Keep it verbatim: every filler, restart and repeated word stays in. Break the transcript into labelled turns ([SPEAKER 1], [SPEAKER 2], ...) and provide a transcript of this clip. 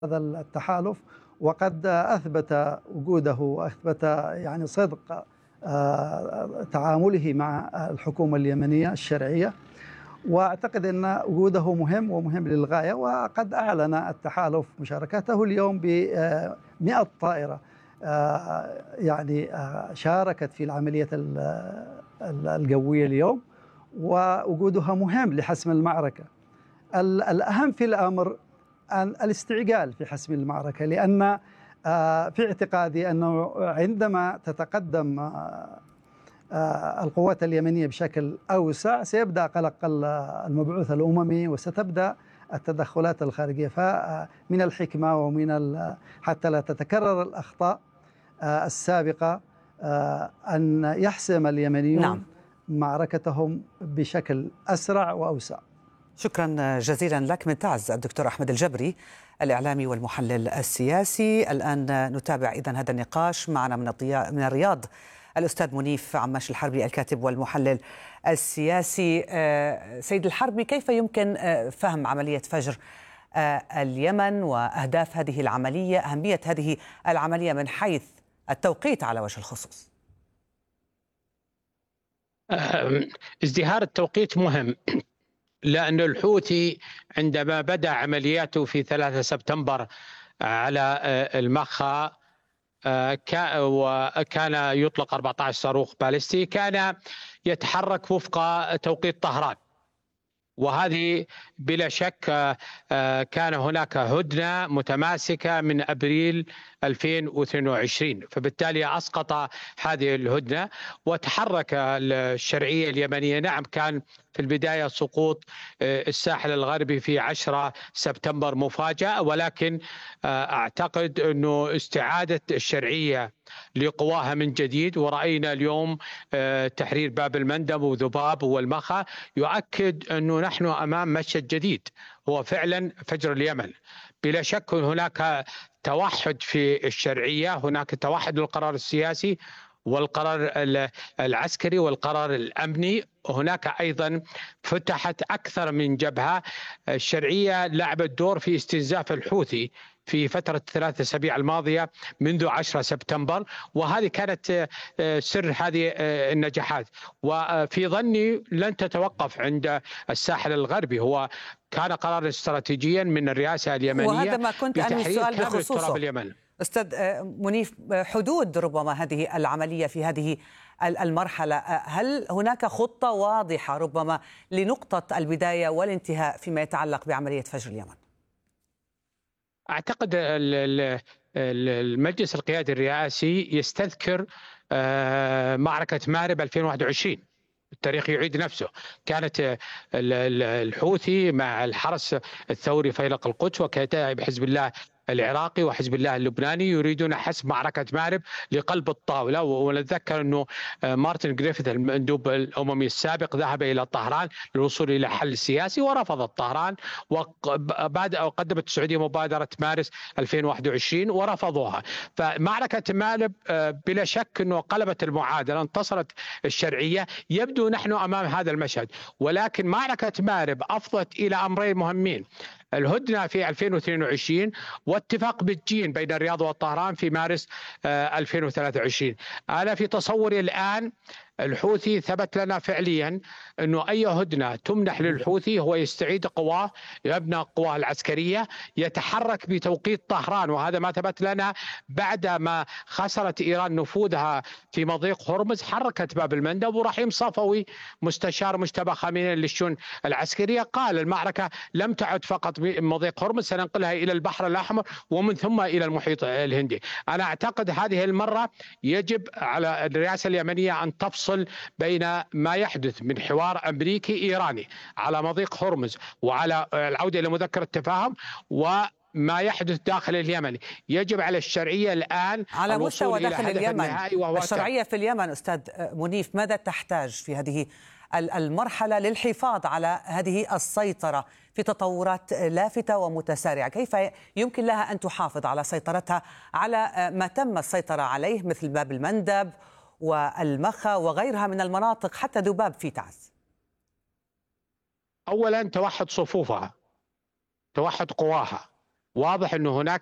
[SPEAKER 1] هذا التحالف، وقد أثبت وجوده وأثبت يعني صدق آه، تعامله مع الحكومة اليمنية الشرعية. وأعتقد أن وجوده مهم ومهم للغاية، وقد أعلن التحالف مشاركته اليوم ب مئة طائرة آه، يعني آه، شاركت في العملية الجوية اليوم، ووجودها مهم لحسم المعركة. الأهم في الأمر الاستعجال في حسم المعركة، لأن آه، في اعتقادي أنه عندما تتقدم آه، آه، القوات اليمنية بشكل أوسع سيبدأ قلق المبعوث الأممي، وستبدأ التدخلات الخارجية. فمن الحكمة ومن حتى لا تتكرر الأخطاء آه، السابقة آه، أن يحسم اليمنيون
[SPEAKER 2] نعم.
[SPEAKER 1] معركتهم بشكل أسرع وأوسع.
[SPEAKER 2] شكرا جزيلا لك من تعز الدكتور أحمد الجبري الإعلامي والمحلل السياسي. الآن نتابع إذن هذا النقاش. معنا من من الرياض الأستاذ منيف عماش الحربي الكاتب والمحلل السياسي. سيد الحربي، كيف يمكن فهم عملية فجر اليمن وأهداف هذه العملية، أهمية هذه العملية من حيث التوقيت على وجه الخصوص؟
[SPEAKER 3] ازدهار التوقيت مهم، لأن الحوثي عندما بدأ عملياته في ثلاثة سبتمبر على المخا وكان يطلق أربعة عشر صاروخ باليستي، كان يتحرك وفق توقيت طهران، وهذه بلا شك كان هناك هدنة متماسكة من أبريل ألفين واثنين وعشرين، فبالتالي أسقط هذه الهدنة وتحرك الشرعية اليمنية. نعم، كان في البداية سقوط الساحل الغربي في عشرة سبتمبر مفاجأة، ولكن أعتقد أنه استعادة الشرعية لقواها من جديد، ورأينا اليوم تحرير باب المندب وذباب والمخا يؤكد أنه نحن أمام مشهد جديد هو فعلا فجر اليمن. بلا شك هناك توحد في الشرعية، هناك توحد للقرار السياسي والقرار العسكري والقرار الأمني. هناك أيضا فتحت أكثر من جبهة. الشرعية لعبت دور في استنزاف الحوثي في فترة الثلاث أسابيع الماضية منذ عشرة سبتمبر، وهذه كانت سر هذه النجاحات. وفي ظني لن تتوقف عند الساحل الغربي، هو كان قرارا استراتيجيا من الرئاسة اليمنية،
[SPEAKER 2] وهذا ما كنت أنهي السؤال بخصوصه.
[SPEAKER 3] اليمن.
[SPEAKER 2] أستاذ منيف، حدود ربما هذه العملية في هذه المرحلة، هل هناك خطة واضحة ربما لنقطة البداية والانتهاء فيما يتعلق بعملية فجر اليمن؟
[SPEAKER 3] أعتقد المجلس القيادي الرئاسي يستذكر معركة مارب ألفين وواحد وعشرين. التاريخ يعيد نفسه. كانت الحوثي مع الحرس الثوري فيلق القدس وكتائب حزب الله العراقي وحزب الله اللبناني يريدون حسم معركة مارب لقلب الطاولة. ونتذكر أنه مارتن جريفيث المندوب الأممي السابق ذهب إلى طهران للوصول إلى حل سياسي ورفضت طهران، وبعد قدمت السعودية مبادرة مارس ألفين وواحد وعشرين ورفضوها. فمعركة مارب بلا شك أنه قلبت المعادلة، انتصرت الشرعية. يبدو نحن أمام هذا المشهد، ولكن معركة مارب أفضت إلى أمرين مهمين: الهدنة في ألفين واثنين وعشرين واتفاق بجين بين الرياض والطهران في مارس ألفين وثلاثة وعشرين. أنا في تصوري الآن الحوثي ثبت لنا فعليا أنه أي هدنة تمنح للحوثي هو يستعيد قواه، يبنى قواه العسكرية، يتحرك بتوقيت طهران، وهذا ما ثبت لنا بعد ما خسرت إيران نفوذها في مضيق هرمز. حركت باب المندب، ورحيم صفوي مستشار مجتبى خامنئي للشؤون العسكرية قال المعركة لم تعد فقط بمضيق هرمز، سننقلها إلى البحر الأحمر ومن ثم إلى المحيط الهندي. أنا أعتقد هذه المرة يجب على الرئاسة اليمنية أن تفصل بين ما يحدث من حوار أمريكي إيراني على مضيق هرمز وعلى العودة إلى مذكرة التفاهم وما يحدث داخل اليمن. يجب على الشرعية الآن
[SPEAKER 2] على مستوى داخل اليمن. الشرعية في اليمن أستاذ منيف ماذا تحتاج في هذه المرحلة للحفاظ على هذه السيطرة في تطورات لافتة ومتسارعة؟ كيف يمكن لها أن تحافظ على سيطرتها على ما تم السيطرة عليه مثل باب المندب والمخا وغيرها من المناطق، حتى ذباب في تعز؟
[SPEAKER 3] أولا توحد صفوفها، توحد قواها، واضح أنه هناك